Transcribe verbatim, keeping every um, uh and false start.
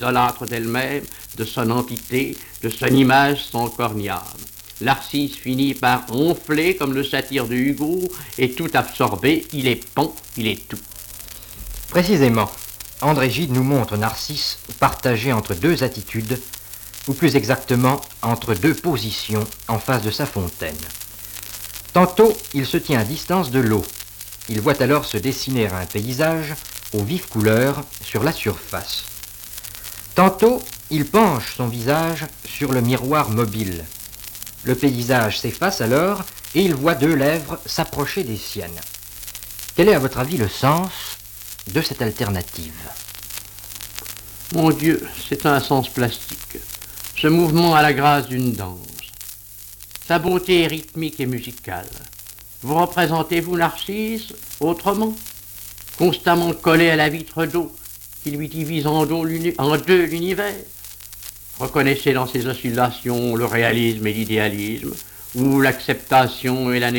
Idolâtre d'elle-même, de son entité, de son image sans corniane. Narcisse finit par ronfler comme le satyre de Hugo, et tout absorbé, il est pont, il est tout. Précisément, André Gide nous montre Narcisse partagé entre deux attitudes, ou plus exactement entre deux positions en face de sa fontaine. Tantôt, il se tient à distance de l'eau. Il voit alors se dessiner un paysage aux vives couleurs sur la surface. Tantôt, il penche son visage sur le miroir mobile. Le paysage s'efface alors et il voit deux lèvres s'approcher des siennes. Quel est à votre avis le sens de cette alternative? Mon Dieu, c'est un sens plastique. Ce mouvement a la grâce d'une danse. Sa beauté est rythmique et musicale. Vous représentez-vous Narcisse autrement? Constamment collé à la vitre d'eau qui lui divise en, en deux l'univers. Reconnaissez dans ses oscillations le réalisme et l'idéalisme, ou l'acceptation et la négation.